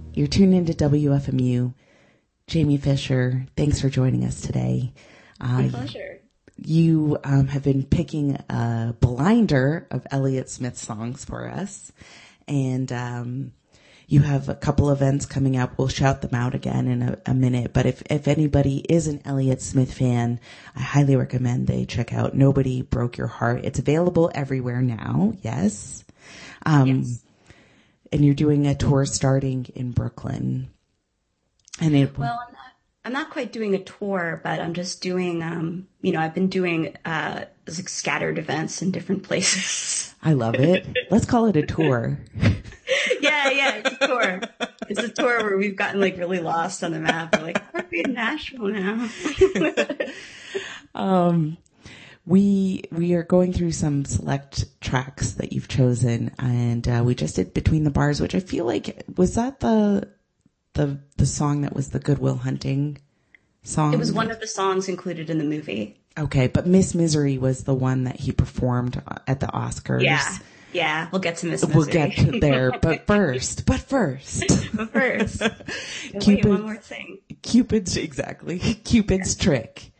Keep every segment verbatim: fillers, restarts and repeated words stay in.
You're tuned into W F M U. Jamie Fisher, thanks for joining us today. My uh, pleasure. You um, have been picking a blinder of Elliott Smith songs for us. And um, you have a couple events coming up. We'll shout them out again in a, a minute. But if, if anybody is an Elliott Smith fan, I highly recommend they check out Nobody Broke Your Heart. It's available everywhere now. Yes. Um, yes. And you're doing a tour starting in Brooklyn. And it, well, I'm not, I'm not quite doing a tour, but I'm just doing, um, you know, I've been doing uh, like scattered events in different places. I love it. Let's call it a tour. yeah, yeah, it's a tour. It's a tour where we've gotten like really lost on the map. We're like, are we in Nashville now? um. We we are going through some select tracks that you've chosen, and uh, we just did Between the Bars, which I feel like, was that the the the song that was the Good Will Hunting song? It was one of the songs included in the movie. Okay, but Miss Misery was the one that he performed at the Oscars. Yeah, yeah, we'll get to Miss Misery. We'll get to there, but first, but first. but first. Cupid, wait, one more thing. Cupid's, exactly, Cupid's yeah. Trick.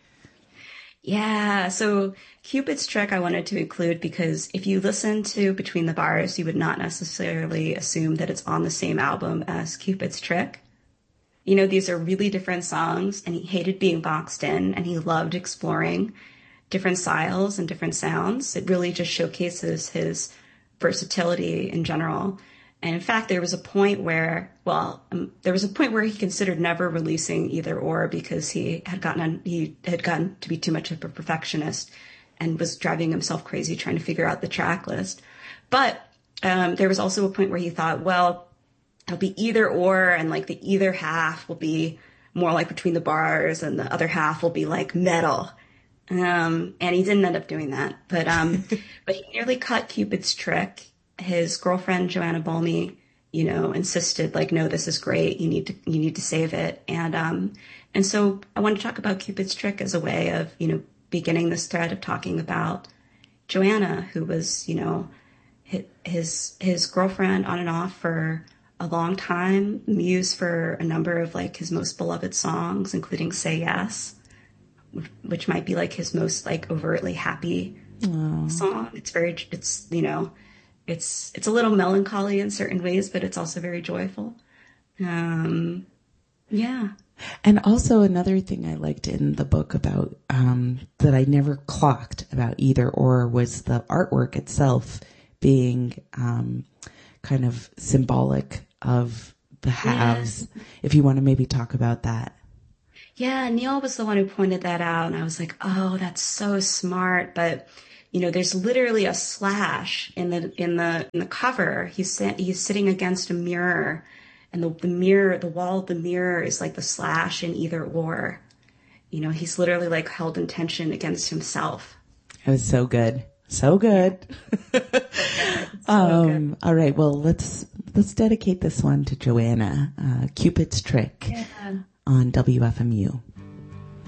Yeah, so Cupid's Trick I wanted to include because if you listen to Between the Bars, you would not necessarily assume that it's on the same album as Cupid's Trick. You know, these are really different songs, and he hated being boxed in, and he loved exploring different styles and different sounds. It really just showcases his versatility in general. And in fact, there was a point where, well, um, there was a point where he considered never releasing Either Or because he had gotten he had gotten to be too much of a perfectionist and was driving himself crazy trying to figure out the track list. But um, there was also a point where he thought, well, it'll be Either Or, and like the either half will be more like Between the Bars, and the other half will be like metal. Um, and he didn't end up doing that, but um, but he nearly cut Cupid's Trick. His girlfriend, Joanna Bolme, you know, insisted like, no, this is great. You need to, you need to save it. And, um, and so I want to talk about Cupid's Trick as a way of, you know, beginning this thread of talking about Joanna, who was, you know, his, his girlfriend on and off for a long time, muse for a number of like his most beloved songs, including Say Yes, which might be like his most like overtly happy Aww. Song. It's very, it's, you know, It's it's a little melancholy in certain ways, but it's also very joyful. Um, yeah. And also another thing I liked in the book about um, that I never clocked about Either Or was the artwork itself being um, kind of symbolic of the halves. Yeah. If you want to maybe talk about that. Yeah, Neil was the one who pointed that out, and I was like, oh, that's so smart, but. You know, there's literally a slash in the in the in the cover. He's he's sitting against a mirror, and the the mirror, the wall of the mirror is like the slash in Either Or. You know, he's literally like held in tension against himself. It was so good, so good. so good. So um, good. All right, well let's let's dedicate this one to Joanna, uh, Cupid's Trick, yeah. on W F M U.